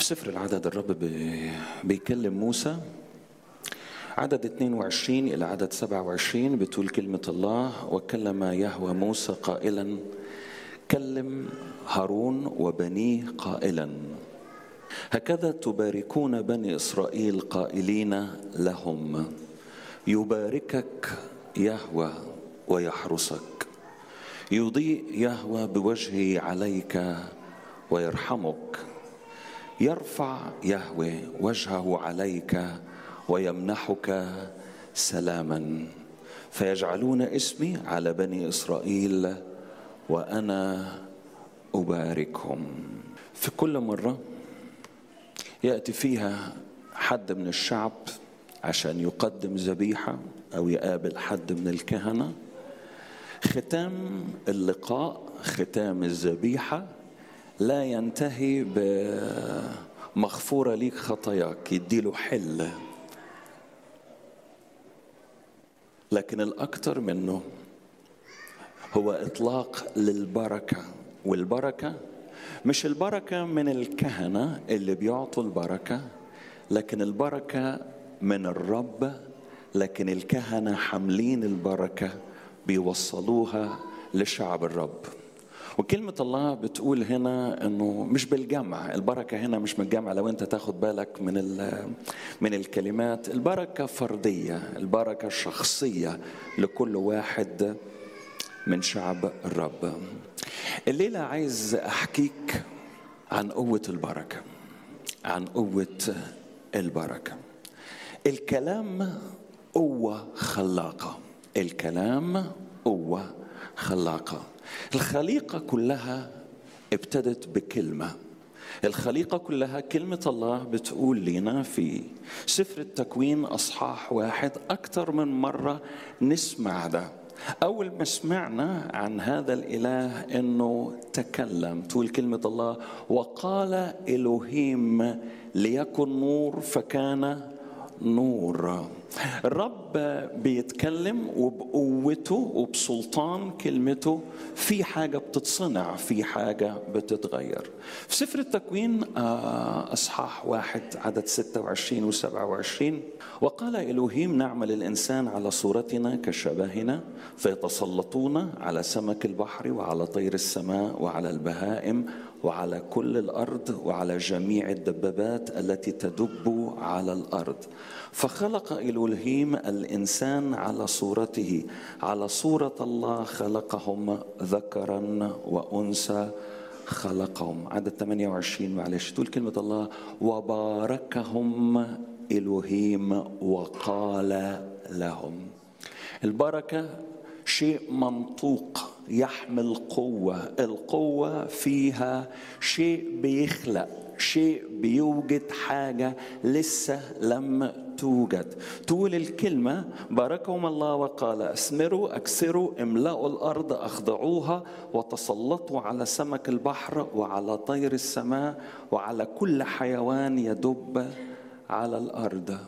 في سفر العدد الرب بيكلم موسى، عدد 22 إلى عدد 27 بتقول كلمة الله: وكلم يهوه موسى قائلا: كلم هارون وبنيه قائلا: هكذا تباركون بني إسرائيل قائلين لهم: يباركك يهوه ويحرسك، يضيء يهوه بوجهه عليك ويرحمك، يرفع يهوه وجهه عليك ويمنحك سلاما، فيجعلون اسمي على بني إسرائيل وأنا أباركهم. في كل مرة يأتي فيها حد من الشعب عشان يقدم ذبيحة أو يقابل حد من الكهنة، ختام اللقاء، ختام الذبيحة لا ينتهي بمغفورة ليك خطاياك، يديله حل، لكن الأكثر منه هو إطلاق للبركة. والبركة مش البركة من الكهنة اللي بيعطوا البركة، لكن البركة من الرب، لكن الكهنة حاملين البركة بيوصلوها لشعب الرب. وكلمة الله بتقول هنا انه مش بالجمع، البركة هنا مش من الجمع. لو انت تاخد بالك من الكلمات، البركة فردية، البركة شخصية لكل واحد من شعب الرب. الليلة عايز احكيك عن قوة البركة، عن قوة البركة. الكلام قوة خلاقة، الكلام قوة خلاقة. الخليقة كلها ابتدت بكلمة، الخليقة كلها كلمة الله بتقول لنا في سفر التكوين أصحاح 1 أكثر من مرة نسمع ده. أول ما سمعنا عن هذا الإله إنه تكلم، تقول كلمة الله: وقال إلهيم ليكن نور فكان نور. الرب بيتكلم وبقوته وبسلطان كلمته في حاجة بتتصنع، في حاجة بتتغير. في سفر التكوين أصحاح 1 عدد 26 و27: وقال إلهيم نعمل الإنسان على صورتنا كشبهنا، فيتسلطون على سمك البحر وعلى طير السماء وعلى البهائم وعلى كل الأرض وعلى جميع الدبابات التي تدب على الأرض. فخلق إلهيم الإنسان على صورته، على صورة الله خلقهم، ذكرا وأنثى خلقهم. عدد 28 معلش، تقول كلمة الله: وباركهم إلهيم وقال لهم. البركة شيء منطوق يحمل قوة، القوة فيها شيء بيخلق، شيء بيوجد حاجة لسه لم توجد. تقول الكلمة: باركهم الله وقال: أثمروا أكثروا املأوا الأرض أخضعوها وتسلطوا على سمك البحر وعلى طير السماء وعلى كل حيوان يدب على الأرض.